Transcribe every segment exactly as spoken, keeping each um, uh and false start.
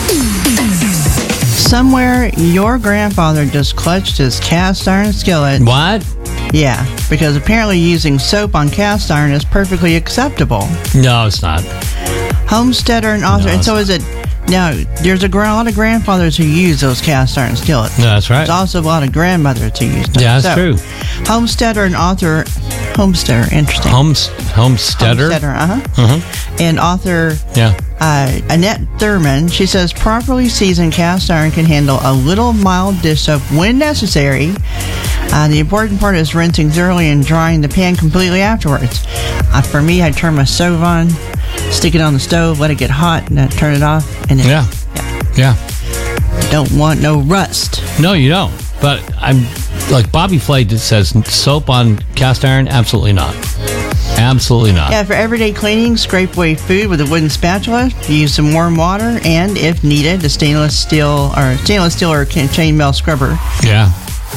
Somewhere your grandfather just clutched his cast iron skillet. What? Yeah, because apparently using soap on cast iron is perfectly acceptable. No, it's not. Homesteader and author, No, and so it's is it. Now, there's a, gra- a lot of grandfathers who use those cast iron skillets. No, that's right. There's also a lot of grandmothers who use them. Yeah, that's So, true. Homesteader and author, homesteader, interesting. Homes, homesteader. Homesteader, uh-huh. Uh-huh. And author Yeah. uh, Annette Thurman, she says, properly seasoned cast iron can handle a little mild dish soap when necessary. Uh, the important part is rinsing thoroughly and drying the pan completely afterwards. Uh, for me, I turn my stove on, stick it on the stove, let it get hot, and then turn it off. And then, Yeah. Yeah. don't want no rust. No, you don't. But I'm like Bobby Flay just says soap on cast iron. Absolutely not. Absolutely not. Yeah, for everyday cleaning, scrape away food with a wooden spatula. Use some warm water, and if needed, a stainless steel or stainless steel or chainmail scrubber. Yeah.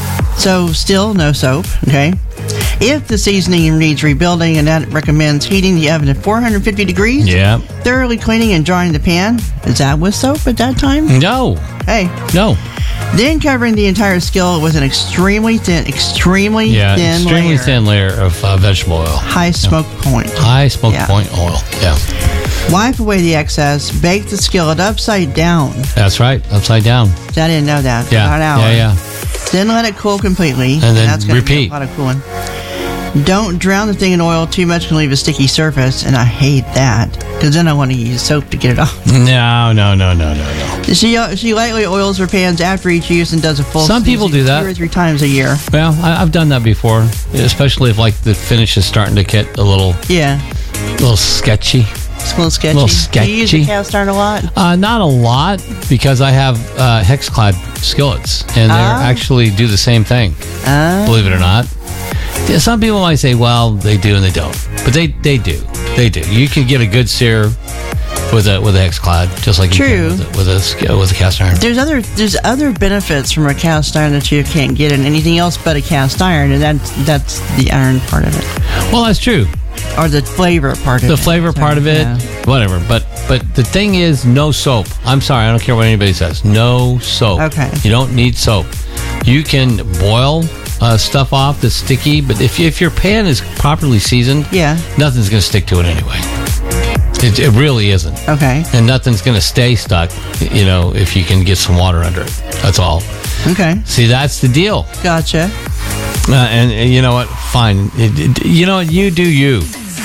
So, still no soap, okay? If the seasoning needs rebuilding, and that recommends heating the oven at four hundred fifty degrees, Yeah. thoroughly cleaning and drying the pan. Is that with soap at that time? No. Hey. No. Then covering the entire skillet with an extremely thin, extremely Yeah. thin extremely layer. thin layer of uh, vegetable oil. High smoke point. High smoke Yeah. point oil. Yeah. Wipe away the excess. Bake the skillet upside down. That's right. Upside down. I didn't know that. For Yeah. about an hour. Yeah. Yeah. Then let it cool completely. And then that's gonna repeat. Be a lot of cooling. Don't drown the thing in oil too much, can leave a sticky surface, and I hate that because then I want to use soap to get it off. No. No. No. No. No. No. She uh, she lightly oils her pans after each use and does a full. Some people seasoning do that. two or three times a year. Well, I, I've done that before, especially if like the finish is starting to get a little, Yeah, little sketchy. it's a little sketchy. Little Do you use the sketchy. cast iron a lot? Uh, not a lot because I have uh, hex-clad skillets, and they Ah. actually do the same thing. Uh, Believe it or not. Yeah, some people might say, "Well, they do and they don't," but they they do. They do. You can get a good sear with a with a hex-clad, just like you True. can with a, with a sk- with a cast iron. there's other there's other benefits from a cast iron that you can't get in anything else but a cast iron, and that's that's the iron part of it, Well, that's true. or the flavor part of The it. flavor So, part of it, yeah. whatever. But but the thing is, no soap. I'm sorry, I don't care what anybody says. No soap. Okay. You don't need soap. You can boil uh, stuff off that's sticky, but if if your pan is properly seasoned, Yeah. nothing's going to stick to it anyway. It, it really isn't. Okay. And nothing's going to stay stuck, you know, if you can get some water under it. That's all. Okay. See, that's the deal. Gotcha. Uh, and, and you know what? Fine. It, it, you know what? You do you.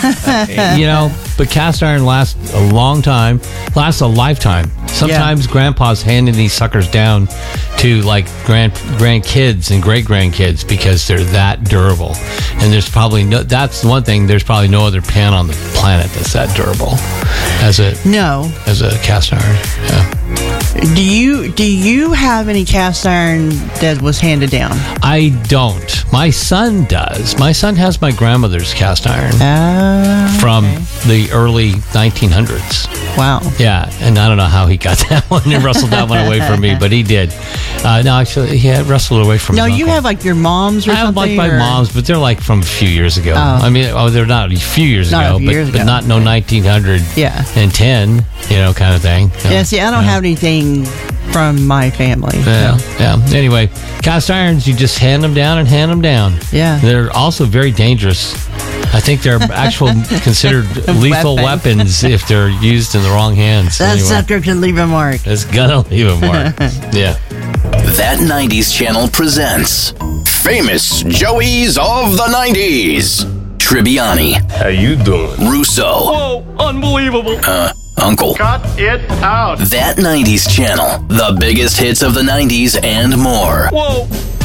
Uh, you know, but cast iron lasts a long time, lasts a lifetime. Sometimes grandpa's handing these suckers down to like grand grandkids and great grandkids because they're that durable. And there's probably no, that's one thing, there's probably no other pan on the planet that's that durable as a No. as a cast iron. Yeah. Do you do you have any cast iron that was handed down? I don't. My son does. My son has my grandmother's cast iron Uh, from the early nineteen hundreds. wow. Yeah, and I don't know how he got that one and wrestled that one away from me, but he did. Uh, no, actually, he had wrestled away from No, his you uncle. have like your mom's or I have something? like my or- mom's, but they're like from a few years ago. Oh. I mean, oh, they're not a few years Not a ago, few but, years but ago. not no nineteen hundred Yeah. and ten, you know, kind of thing. You know, Yeah, see, I don't yeah. have anything from my family. Yeah, so, yeah. Anyway, cast irons, you just hand them down and hand them down. Yeah. They're also very dangerous. I think they're actual considered lethal Weapon. weapons if they're used in the wrong hands. That Anyway, sucker can leave a mark. it's gonna leave a mark. Yeah. That nineties Channel presents Famous Joeys of the nineties. Tribbiani, How you doing? Russo, Oh, unbelievable. uh, Uncle. Cut it out. That nineties Channel, the biggest hits of the nineties and more. Whoa.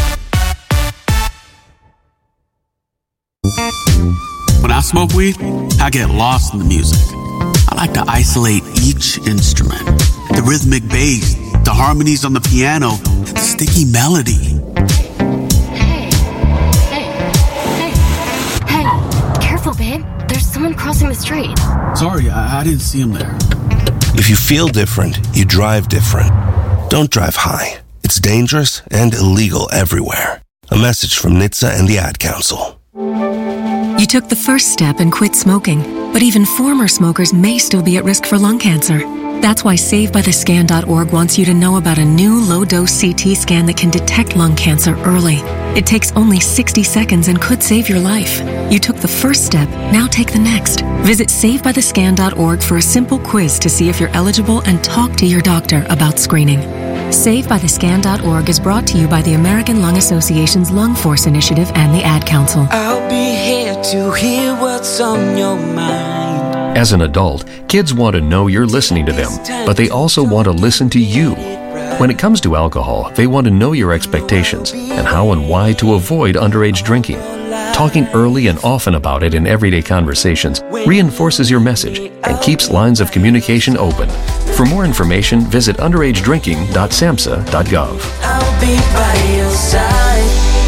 When I smoke weed, I get lost in the music. I like to isolate each instrument. The rhythmic bass, the harmonies on the piano, the sticky melody. Hey, hey, hey, hey, careful, babe. There's someone crossing the street. Sorry, I, I didn't see him there. If you feel different, you drive different. Don't drive high. It's dangerous and illegal everywhere. A message from N H T S A and the Ad Council. You took the first step and quit smoking, but even former smokers may still be at risk for lung cancer. That's why save by the scan dot org wants you to know about a new low-dose C T scan that can detect lung cancer early. It takes only sixty seconds and could save your life. You took the first step, now take the next. Visit save by the scan dot org for a simple quiz to see if you're eligible and talk to your doctor about screening. save by the scan dot org is brought to you by the American Lung Association's Lung Force Initiative and the Ad Council. I'll be here to hear what's on your mind. As an adult, kids want to know you're listening to them, but they also want to listen to you. When it comes to alcohol, they want to know your expectations and how and why to avoid underage drinking. Talking early and often about it in everyday conversations reinforces your message and keeps lines of communication open. For more information, visit underage drinking dot samhsa dot gov. I'll be by your side.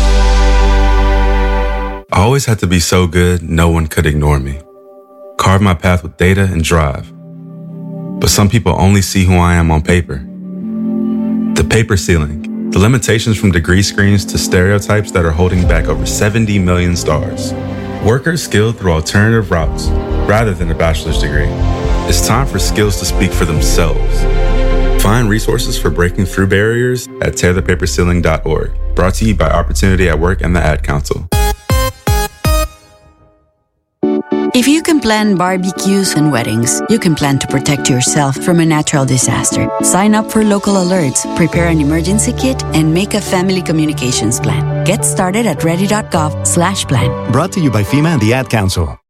I always had to be so good, no one could ignore me. Carve my path with data and drive. But some people only see who I am on paper. The paper ceiling, the limitations from degree screens to stereotypes that are holding back over seventy million stars. Workers skilled through alternative routes rather than a bachelor's degree. It's time for skills to speak for themselves. Find resources for breaking through barriers at tear the paper ceiling dot org. Brought to you by Opportunity at Work and the Ad Council. If you can plan barbecues and weddings, you can plan to protect yourself from a natural disaster. Sign up for local alerts, prepare an emergency kit, and make a family communications plan. Get started at ready dot gov slash plan. Brought to you by FEMA and the Ad Council.